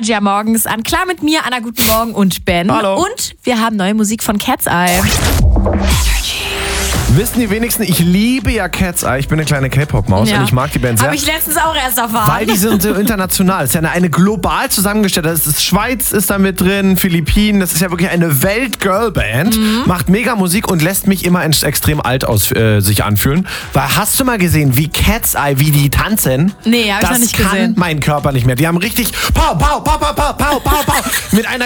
Nadja morgens an. Klar mit mir, Anna, guten Morgen und Ben. Hallo. Und wir haben neue Musik von Cat's Eye. Wissen die wenigsten, ich liebe ja Cat's Eye. Ich bin eine kleine K-Pop-Maus und ich mag die Band sehr. Habe ich letztens auch erst erfahren. Weil die sind so international. Es ist ja eine global zusammengestellte. Das ist Schweiz ist da mit drin, Philippinen. Das ist ja wirklich eine Welt-Girl-Band. Macht mega Musik und lässt mich immer extrem alt sich anfühlen. Weil hast du mal gesehen, wie Cat's Eye, wie die tanzen? Nee, hab ich noch nicht gesehen. Das kann mein Körper nicht mehr. Die haben richtig Pow, Pow, Pow, Pow, Pow, Pow, Pow, Pow. Mit einer